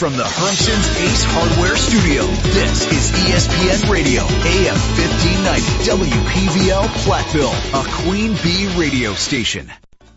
from the Hermson's Ace Hardware Studio, this is ESPN Radio, AM 1590, WPVL Platteville, a Queen Bee radio station.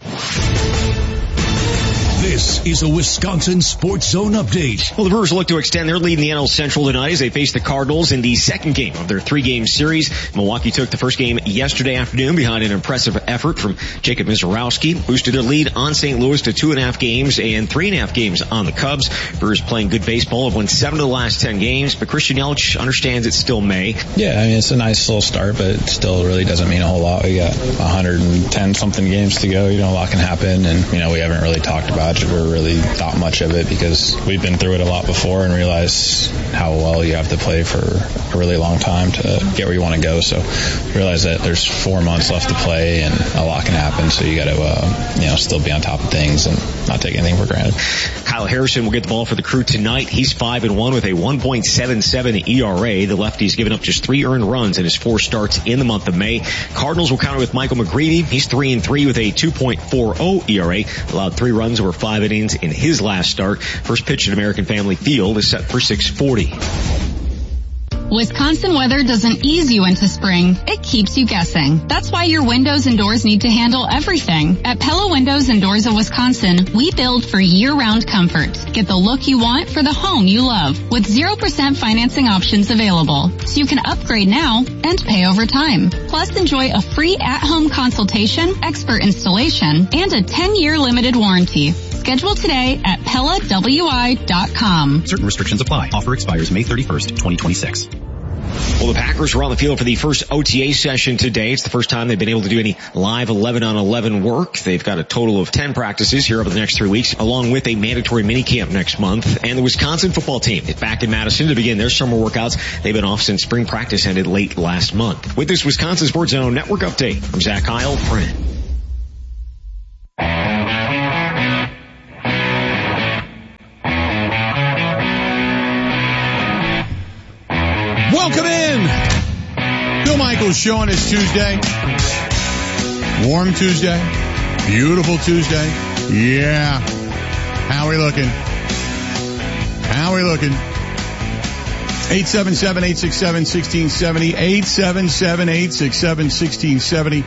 This is a Wisconsin Sports Zone update. Well, the Brewers look to extend their lead in the NL Central tonight as they face the Cardinals in the second game of their 3-game series. Milwaukee took the first game yesterday afternoon behind an impressive effort from Jacob Misiorowski, boosted their lead on St. Louis to 2.5 games and 3.5 games on the Cubs. Brewers playing good baseball, have won 7 of the last 10 games, but Christian Yelich understands it's still May. Yeah, I mean, it's a nice little start, but it still really doesn't mean a whole lot. We got 110-something games to go. A lot can happen, and, we haven't really talked about it or really thought much of it because we've been through it a lot before and realize how well you have to play for a really long time to get where you want to go. So realize that there's 4 months left to play and a lot can happen. So you got to, still be on top of things and not take anything for granted. Kyle Harrison will get the ball for the Crew tonight. He's 5-1 with a 1.77 ERA. The lefty's given up just 3 earned runs in his 4 starts in the month of May. Cardinals will counter with Michael McGreevy. He's 3-3 with a 2.40 ERA. Allowed 3 runs over 5 innings in his last start. First pitch at American Family Field is set for 6:40. Wisconsin weather doesn't ease you into spring. It keeps you guessing. That's why your windows and doors need to handle everything. At Pella Windows and Doors of Wisconsin, we build for year-round comfort. Get the look you want for the home you love with 0% financing options available. So you can upgrade now and pay over time. Plus, enjoy a free at-home consultation, expert installation, and a 10-year limited warranty. Schedule today at PellaWI.com. Certain restrictions apply. Offer expires May 31st, 2026. Well, the Packers were on the field for the first OTA session today. It's the first time they've been able to do any live 11-on-11 work. They've got a total of 10 practices here over the next 3 weeks, along with a mandatory minicamp next month. And the Wisconsin football team is back in Madison to begin their summer workouts. They've been off since spring practice ended late last month. With this Wisconsin Sports Zone Network update, I'm Zach Heil, Print. Welcome in. Bill Michaels Show on this Tuesday. Warm Tuesday. Beautiful Tuesday. Yeah. How we looking? 877-867-1670. 877-867-1670.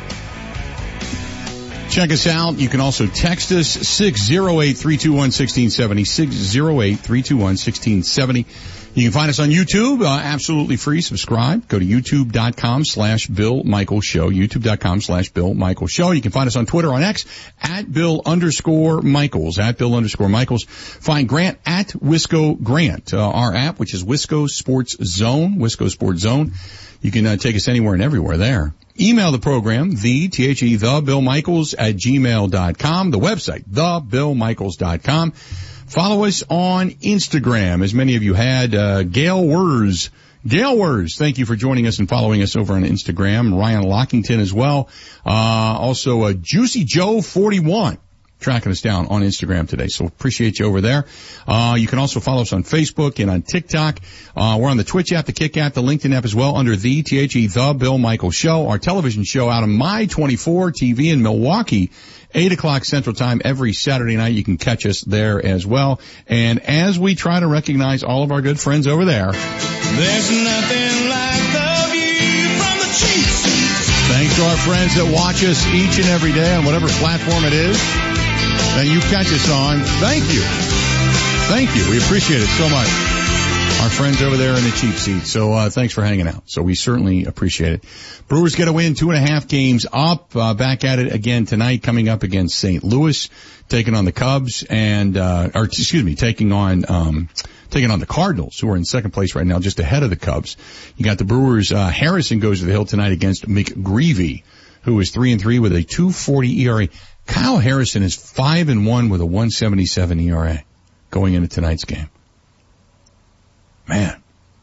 Check us out. You can also text us 608-321-1670. 608-321-1670. You can find us on YouTube, absolutely free. Subscribe. Go to youtube.com/Bill Michaels Show. youtube.com/Bill Michaels Show. You can find us on Twitter, on X, @Bill_Michaels, @Bill_Michaels. Find Grant at Wisco Grant. Our app, which is Wisco Sports Zone, Wisco Sports Zone. You can take us anywhere and everywhere there. Email the program, the Bill Michaels @gmail.com. The website, thebillmichaels.com. Follow us on Instagram, as many of you had. Gail Wurs, thank you for joining us and following us over on Instagram. Ryan Lockington as well. Also, Juicy Joe 41 tracking us down on Instagram today. So appreciate you over there. You can also follow us on Facebook and on TikTok. We're on the Twitch app, the Kick app, the LinkedIn app as well under the Bill Michaels Show. Our television show out of My 24 TV in Milwaukee. 8 o'clock Central Time every Saturday night. You can catch us there as well. And as we try to recognize all of our good friends over there, there's nothing like the view from the cheap seats. Thanks to our friends that watch us each and every day on whatever platform it is that you catch us on. Thank you. We appreciate it so much. Our friends over there in the cheap seats. So, thanks for hanging out. So we certainly appreciate it. Brewers get a win, 2.5 games up, back at it again tonight, coming up against St. Louis, taking on the Cubs taking on the Cardinals, who are in second place right now, just ahead of the Cubs. You got the Brewers, Harrison goes to the hill tonight against McGreevy, who is 3-3 with a 2.40 ERA. Kyle Harrison is 5-1 with a 1.77 ERA going into tonight's game. Man.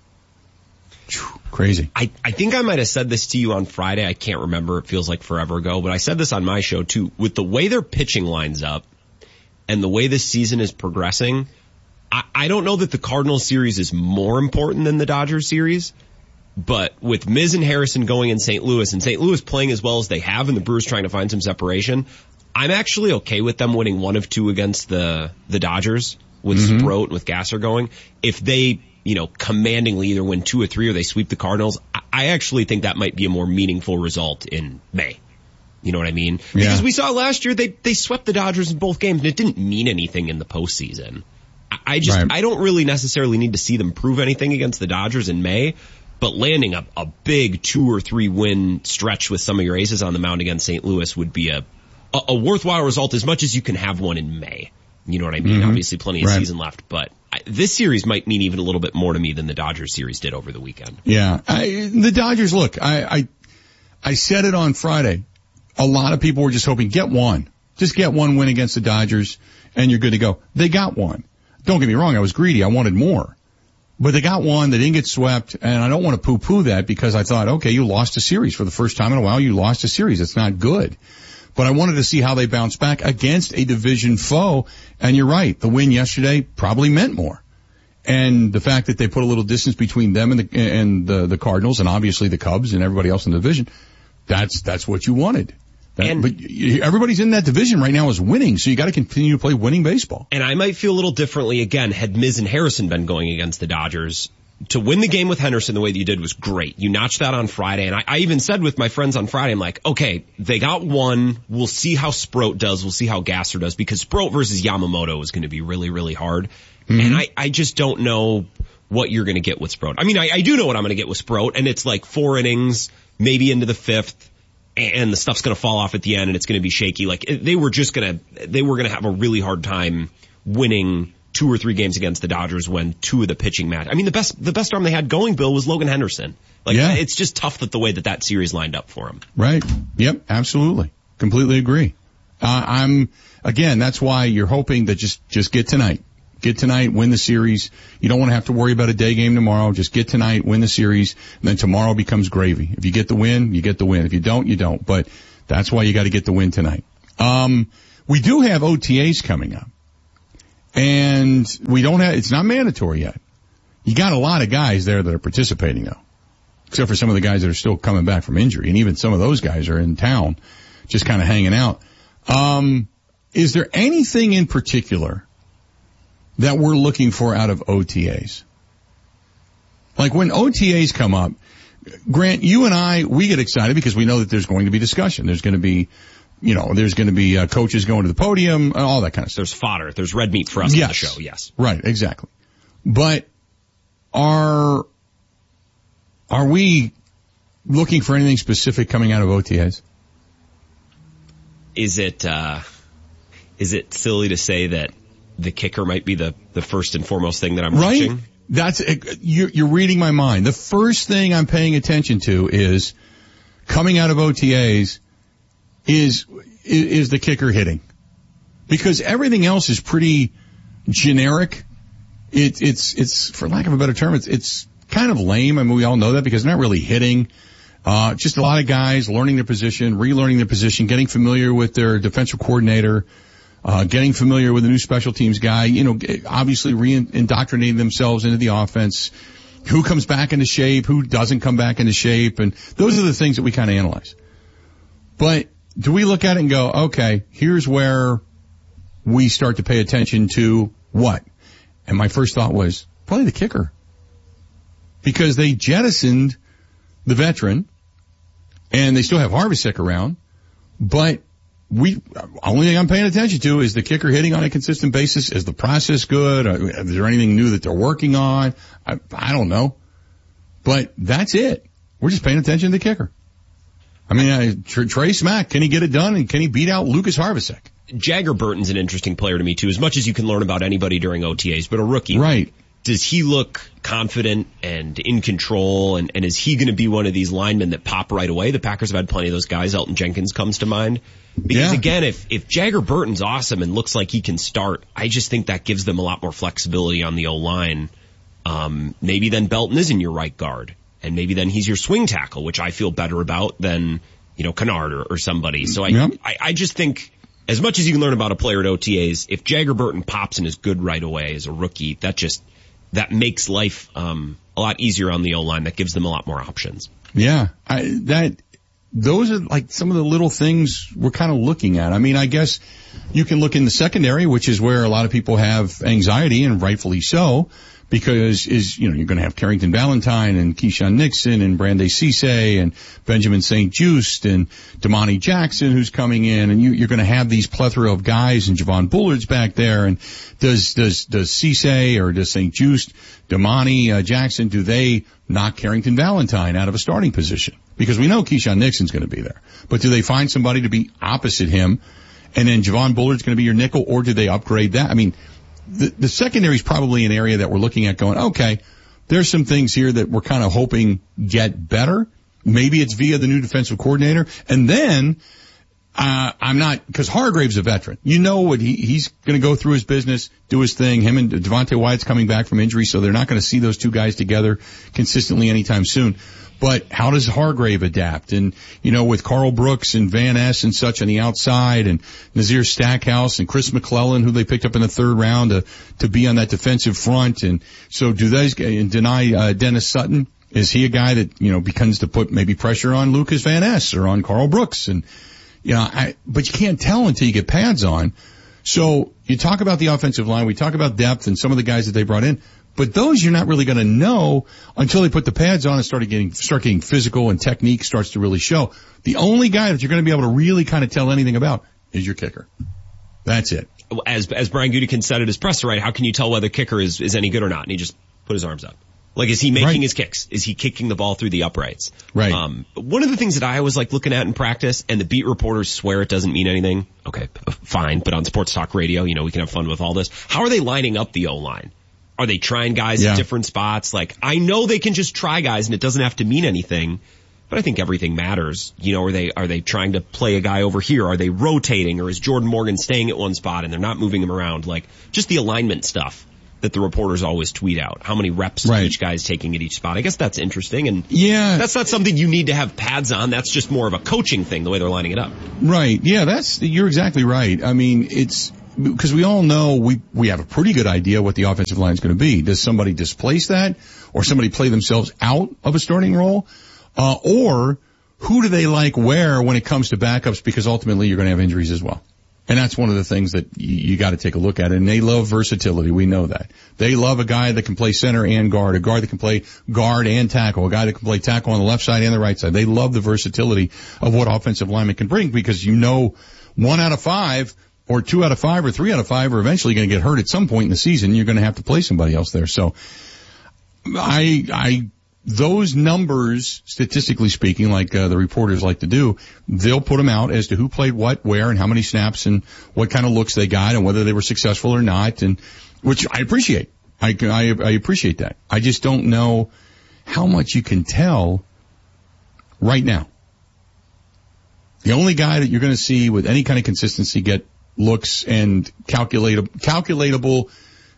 Crazy. I think I might have said this to you on Friday. I can't remember. It feels like forever ago. But I said this on my show, too. With the way their pitching lines up and the way this season is progressing, I don't know that the Cardinals series is more important than the Dodgers series. But with Miz and Harrison going in St. Louis, and St. Louis playing as well as they have, and the Brewers trying to find some separation, I'm actually okay with them winning 1 of 2 against the Dodgers with Sproat and with Gasser going, if they, commandingly either win 2 or 3 or they sweep the Cardinals, I actually think that might be a more meaningful result in May. You know what I mean? Because we saw last year they swept the Dodgers in both games and it didn't mean anything in the postseason. I don't really necessarily need to see them prove anything against the Dodgers in May, but landing a big 2 or 3 win stretch with some of your aces on the mound against St. Louis would be a worthwhile result as much as you can have one in May. You know what I mean? Obviously plenty of season left, but this series might mean even a little bit more to me than the Dodgers series did over the weekend. Yeah. The Dodgers, look, I said it on Friday. A lot of people were just hoping, get one. Just get one win against the Dodgers and you're good to go. They got one. Don't get me wrong, I was greedy. I wanted more. But they got one. They didn't get swept. And I don't want to poo-poo that because I thought, okay, you lost a series for the first time in a while. You lost a series. It's not good. But I wanted to see how they bounce back against a division foe. And you're right. The win yesterday probably meant more. And the fact that they put a little distance between them and the Cardinals and obviously the Cubs and everybody else in the division, that's what you wanted. But everybody's in that division right now is winning, so you got to continue to play winning baseball. And I might feel a little differently again had Miz and Harrison been going against the Dodgers. To win the game with Henderson the way that you did was great. You notched that on Friday, and I even said with my friends on Friday, I'm like, okay, they got one. We'll see how Sproat does. We'll see how Gasser does, because Sproat versus Yamamoto is going to be really, really hard. And I just don't know what you're going to get with Sproat. I mean, I do know what I'm going to get with Sproat, and it's like 4 innings, maybe into the 5th. And the stuff's going to fall off at the end and it's going to be shaky. Like they were going to have a really hard time winning 2 or 3 games against the Dodgers when 2 of the pitching match. I mean, the best arm they had going, Bill, was Logan Henderson. It's just tough that the way that series lined up for him. Right. Yep. Absolutely. Completely agree. That's why you're hoping that just get tonight. Get tonight, win the series. You don't want to have to worry about a day game tomorrow. Just get tonight, win the series, and then tomorrow becomes gravy. If you get the win, you get the win. If you don't, you don't. But that's why you got to get the win tonight. We do have OTAs coming up. And it's not mandatory yet. You got a lot of guys there that are participating though. Except for some of the guys that are still coming back from injury. And even some of those guys are in town, just kind of hanging out. Is there anything in particular that we're looking for out of OTAs? Like when OTAs come up, Grant, you and I, we get excited because we know that there's going to be discussion. There's going to be, coaches going to the podium, all that kind of stuff. There's fodder. There's red meat for us on the show. Yes. Right. Exactly. But are we looking for anything specific coming out of OTAs? Is it silly to say that the kicker might be the first and foremost thing that I'm watching? You're reading my mind. The first thing I'm paying attention to is coming out of OTAs is the kicker hitting, because everything else is pretty generic. It's for lack of a better term, it's kind of lame. I mean, we all know that because they're not really hitting. Just a lot of guys learning their position, relearning their position, getting familiar with their defensive coordinator. Getting familiar with a new special teams guy, obviously re-indoctrinating themselves into the offense. Who comes back into shape? Who doesn't come back into shape? And those are the things that we kind of analyze. But do we look at it and go, okay, here's where we start to pay attention to what? And my first thought was probably the kicker. Because they jettisoned the veteran and they still have Harvick around, but only thing I'm paying attention to is the kicker hitting on a consistent basis. Is the process good? Is there anything new that they're working on? I don't know. But that's it. We're just paying attention to the kicker. I mean, Trey Smack, can he get it done? And can he beat out Lucas Harvick? Jagger Burton's an interesting player to me too, as much as you can learn about anybody during OTAs, but a rookie. Right. Does he look confident and in control? And is he going to be one of these linemen that pop right away? The Packers have had plenty of those guys. Elton Jenkins comes to mind. Because again, if Jagger Burton's awesome and looks like he can start, I just think that gives them a lot more flexibility on the O-line. Maybe then Belton isn't your right guard. And maybe then he's your swing tackle, which I feel better about than, Kennard or somebody. So I just think as much as you can learn about a player at OTAs, if Jagger Burton pops and is good right away as a rookie, that makes life a lot easier on the O-line. That gives them a lot more options. Yeah, those are like some of the little things we're kind of looking at. I mean, I guess you can look in the secondary, which is where a lot of people have anxiety, and rightfully so, because you're going to have Carrington Valentine and Keyshawn Nixon and Brande Cisse and Benjamin St. Juste and Damani Jackson who's coming in, and you're going to have these plethora of guys, and Javon Bullard's back there. And does Cisse or does St. Juste, Damani Jackson, do they knock Carrington Valentine out of a starting position? Because we know Keyshawn Nixon's going to be there, but do they find somebody to be opposite him, and then Javon Bullard's going to be your nickel, or do they upgrade that? I mean, the secondary is probably an area that we're looking at going, okay, there's some things here that we're kind of hoping get better. Maybe it's via the new defensive coordinator. And then, because Hargrave's a veteran. You know what he's going to go through his business, do his thing. Him and Devontae Wyatt's coming back from injury, so they're not going to see those two guys together consistently anytime soon. But how does Hargrave adapt? And, with Carl Brooks and Van Ness and such on the outside, and Nazir Stackhouse and Chris McClellan, who they picked up in the third round to be on that defensive front. And so do they deny Dennis Sutton? Is he a guy that, begins to put maybe pressure on Lucas Van Ness or on Carl Brooks? And, but you can't tell until you get pads on. So you talk about the offensive line, we talk about depth and some of the guys that they brought in. But those you're not really going to know until they put the pads on and start getting physical, and technique starts to really show. The only guy that you're going to be able to really kind of tell anything about is your kicker. That's it. As Brian Gutekunst said at his presser, right? How can you tell whether kicker is any good or not? And he just put his arms up. Like, is he making his kicks? Is he kicking the ball through the uprights? Right. One of the things that I was looking at in practice, and the beat reporters swear it doesn't mean anything. Okay, fine. But on Sports Talk Radio, we can have fun with all this. How are they lining up the O-line? Are they trying guys at different spots? Like, I know they can just try guys and it doesn't have to mean anything, but I think everything matters. Are they trying to play a guy over here? Are they rotating, or is Jordan Morgan staying at one spot and they're not moving him around? Like, just the alignment stuff that the reporters always tweet out. How many reps each guy's taking at each spot? I guess that's interesting. And that's not something you need to have pads on. That's just more of a coaching thing, the way they're lining it up. Right. Yeah, you're exactly right. I mean, because we all know we have a pretty good idea what the offensive line is going to be. Does somebody displace that, or somebody play themselves out of a starting role? Or who do they like where when it comes to backups, because ultimately you're going to have injuries as well. And that's one of the things that you got to take a look at. And they love versatility. We know that. They love a guy that can play center and guard, a guard that can play guard and tackle, a guy that can play tackle on the left side and the right side. They love the versatility of what offensive linemen can bring, because 1 out of 5 or 2 out of 5 or 3 out of 5 are eventually going to get hurt at some point in the season. You're going to have to play somebody else there. So those numbers, statistically speaking, like the reporters like to do, they'll put them out as to who played what, where, and how many snaps, and what kind of looks they got, and whether they were successful or not, and which I appreciate. I appreciate that. I just don't know how much you can tell right now. The only guy that you're going to see with any kind of consistency get looks and calculatable,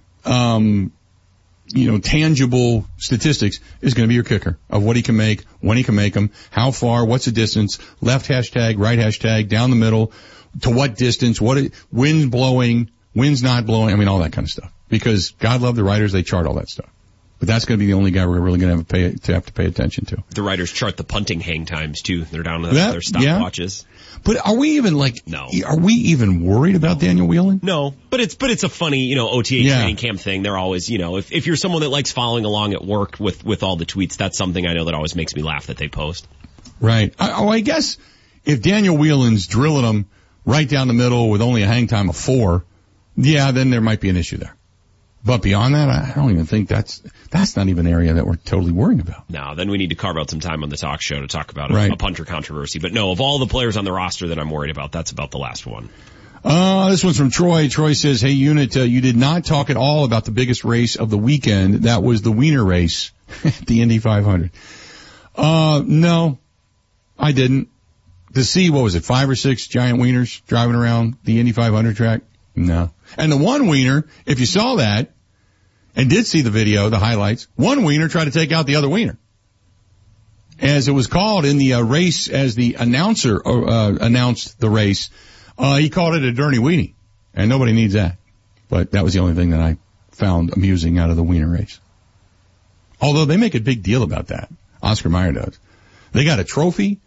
tangible statistics is going to be your kicker, of what he can make, when he can make them, how far, what's the distance, left hashtag, right hashtag, down the middle, to what distance, wind's blowing, wind's not blowing, all that kind of stuff. Because God love the writers, they chart all that stuff. But that's going to be the only guy we're really going to have to pay attention to. The writers chart the punting hang times too. They're down to their stopwatches. But are we even no? Are we even worried about Daniel Whelan? No, but it's a funny, OTA training camp thing. They're always, if you're someone that likes following along at work with all the tweets, that's something I know that always makes me laugh that they post. Right. I guess if Daniel Whelan's drilling them right down the middle with only a hang time of 4, then there might be an issue there. But beyond that, I don't even think that's not even an area that we're totally worrying about. No, then we need to carve out some time on the talk show to talk about a punter controversy. But no, of all the players on the roster that I'm worried about, that's about the last one. This one's from Troy. Troy says, hey, Unit, you did not talk at all about the biggest race of the weekend. That was the Wiener race at the Indy 500. No, I didn't. To see, 5 or 6 giant wieners driving around the Indy 500 track? No. And the one wiener, if you saw that and did see the video, the highlights, one wiener tried to take out the other wiener. As it was called in the race, as the announcer announced the race, he called it a dirty weenie. And nobody needs that. But that was the only thing that I found amusing out of the wiener race. Although they make a big deal about that. Oscar Mayer does. They got a trophy,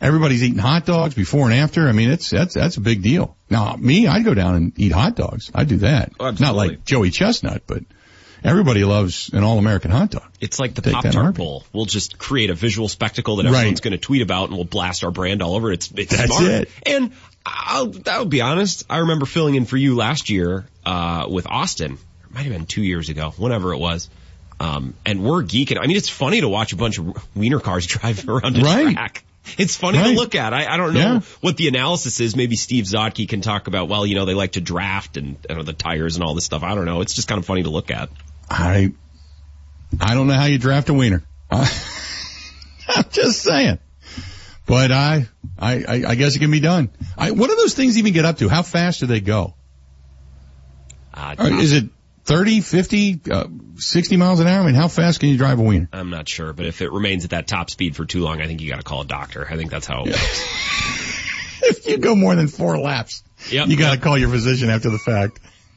Everybody's eating hot dogs before and after. I mean, that's a big deal. Now, me, I'd go down and eat hot dogs. I'd do that. Oh, not like Joey Chestnut, but everybody loves an all-American hot dog. It's like the Pop-Tart Bowl. We'll just create a visual spectacle that everyone's going to tweet about, and we'll blast our brand all over. It's That's smart. it. And I'll be honest, I remember filling in for you last year with Austin. It might have been 2 years ago, whenever it was. And we're geeking. I mean, it's funny to watch a bunch of wiener cars drive around a track. It's funny to look at. I don't know what the analysis is. Maybe Steve Zotke can talk about, well, you know, they like to draft and the tires and all this stuff. I don't know. It's just kind of funny to look at. I don't know how you draft a wiener. I'm just saying. But I guess it can be done. What do those things even get up to? How fast do they go? Is it 30, 50, 60 miles an hour? I mean, how fast can you drive a wiener? I'm not sure, but if it remains at that top speed for too long, I think you got to call a doctor. I think that's how it works. If you go more than 4 laps, you got to call your physician after the fact.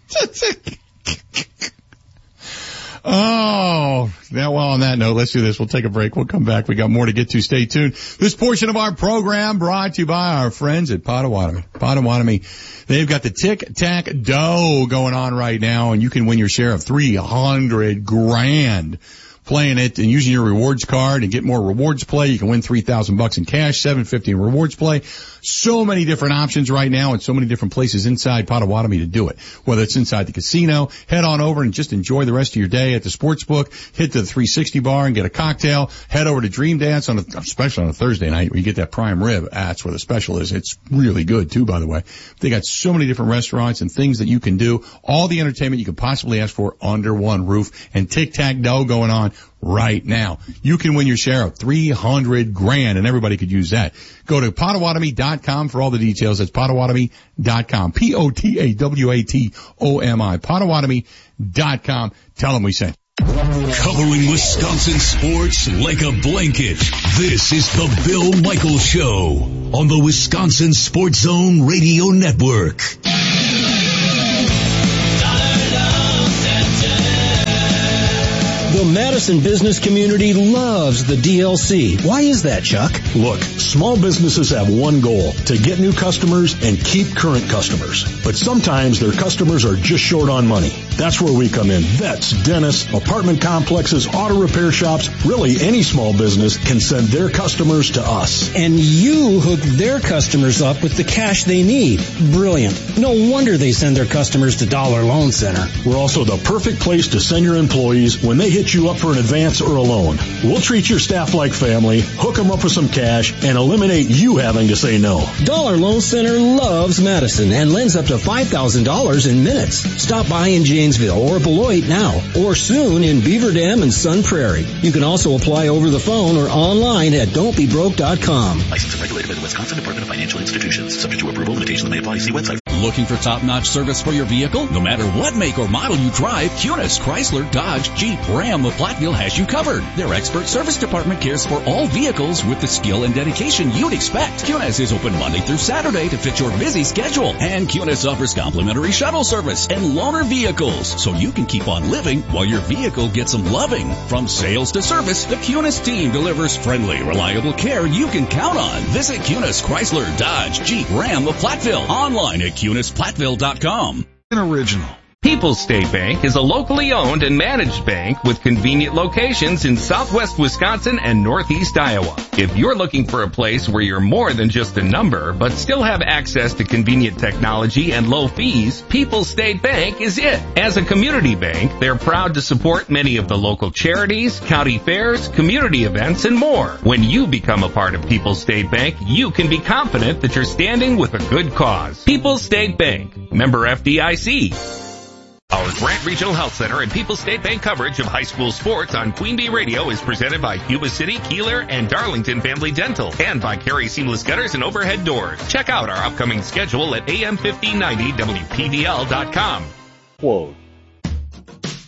Oh, now, well, on that note, let's do this. We'll take a break. We'll come back. We got more to get to. Stay tuned. This portion of our program brought to you by our friends at Potawatomi. Potawatomi, they've got the tic-tac-dough going on right now, and you can win your share of $300,000 playing it and using your rewards card and get more rewards play. You can win $3,000 in cash, $750 in rewards play. So many different options right now and so many different places inside Potawatomi to do it. Whether it's inside the casino, head on over and just enjoy the rest of your day at the sports book. Hit the 360 bar and get a cocktail. Head over to Dream Dance especially on a Thursday night where you get that prime rib. That's where the special is. It's really good too, by the way. They got so many different restaurants and things that you can do. All the entertainment you could possibly ask for under one roof, and tic-tac-dough going on right now. You can win your share of $300,000, and everybody could use that. Go to Potawatomi.com for all the details. That's Potawatomi.com. Potawatomi. Potawatomi.com. Tell them we sent. Covering Wisconsin sports like a blanket. This is the Bill Michaels Show on the Wisconsin Sports Zone Radio Network. The Madison business community loves the DLC. Why is that, Chuck? Look, small businesses have one goal, to get new customers and keep current customers. But sometimes their customers are just short on money. That's where we come in. Vets, dentists, apartment complexes, auto repair shops, really any small business can send their customers to us. And you hook their customers up with the cash they need. Brilliant. No wonder they send their customers to Dollar Loan Center. We're also the perfect place to send your employees when they hit you up for an advance or a loan. We'll treat your staff like family, hook them up with some cash, and eliminate you having to say no. Dollar Loan Center loves Madison and lends up to $5,000 in minutes. Stop by in Janesville or Beloit now, or soon in Beaver Dam and Sun Prairie. You can also apply over the phone or online at don'tbebroke.com. Licensed and regulated by the Wisconsin Department of Financial Institutions. Subject to approval, limitations may apply. See website. Looking for top-notch service for your vehicle? No matter what make or model you drive, Kunis, Chrysler, Dodge, Jeep, Ram, or Platteville has you covered. Their expert service department cares for all vehicles with the skill and dedication you'd expect. Kunis is open Monday through Saturday to fit your busy schedule. And Kunis offers complimentary shuttle service and loaner vehicles, so you can keep on living while your vehicle gets some loving. From sales to service, the Kunis team delivers friendly, reliable care you can count on. Visit Kunis, Chrysler, Dodge, Jeep, Ram, or Platteville online at KunisPlatteville.com. An original. People's State Bank is a locally owned and managed bank with convenient locations in southwest Wisconsin and northeast Iowa. If you're looking for a place where you're more than just a number, but still have access to convenient technology and low fees, People's State Bank is it. As a community bank, they're proud to support many of the local charities, county fairs, community events, and more. When you become a part of People's State Bank, you can be confident that you're standing with a good cause. People's State Bank, member FDIC. Our Grant Regional Health Center and People's State Bank coverage of high school sports on Queen Bee Radio is presented by Yuba City, Keeler, and Darlington Family Dental, and by Carey Seamless Gutters and Overhead Doors. Check out our upcoming schedule at AM1590WPVL.com. Quote.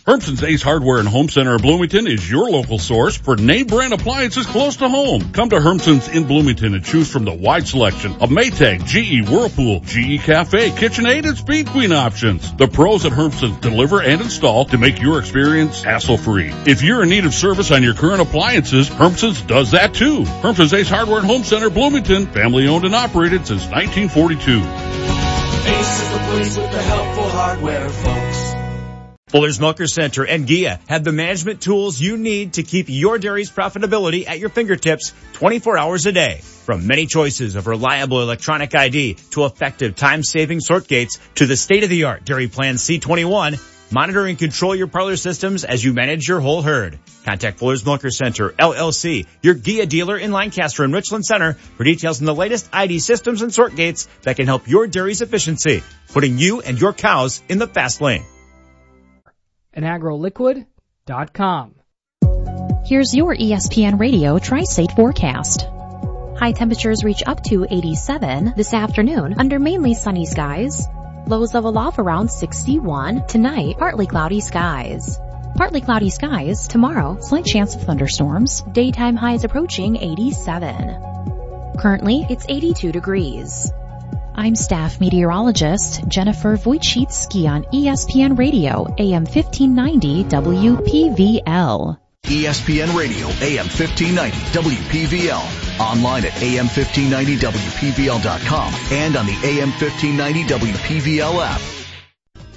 Hermson's Ace Hardware and Home Center in Bloomington is your local source for name brand appliances close to home. Come to Hermson's in Bloomington and choose from the wide selection of Maytag, GE, Whirlpool, GE Cafe, KitchenAid, and Speed Queen options. The pros at Hermson's deliver and install to make your experience hassle-free. If you're in need of service on your current appliances, Hermson's does that too. Hermson's Ace Hardware and Home Center, Bloomington, family owned and operated since 1942. Ace is the place with the helpful hardware, folks. Fuller's Milker Center and Gia have the management tools you need to keep your dairy's profitability at your fingertips 24 hours a day. From many choices of reliable electronic ID to effective time-saving sort gates to the state-of-the-art Dairy Plan C21, monitor and control your parlor systems as you manage your whole herd. Contact Fuller's Milker Center, LLC, your Gia dealer in Lancaster and Richland Center for details on the latest ID systems and sort gates that can help your dairy's efficiency, putting you and your cows in the fast lane. And agroliquid.com. Here's your ESPN Radio Tri-State forecast. High temperatures reach up to 87 this afternoon under mainly sunny skies. Lows level off around 61. Tonight, partly cloudy skies. Partly cloudy skies tomorrow. Slight chance of thunderstorms. Daytime highs approaching 87. Currently, it's 82 degrees. I'm staff meteorologist Jennifer Wojcicki on ESPN Radio, AM 1590 WPVL. ESPN Radio, AM 1590 WPVL. Online at AM1590WPVL.com and on the AM 1590 WPVL app.